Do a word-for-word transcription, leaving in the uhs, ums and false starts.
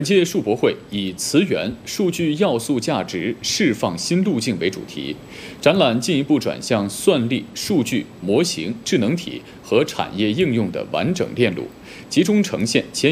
本届数博会以“词源、数据要素价值释放新路径”为主题，展览进一步转向算力、数据、模型、智能体和产业应用的完整链路，集中呈现前。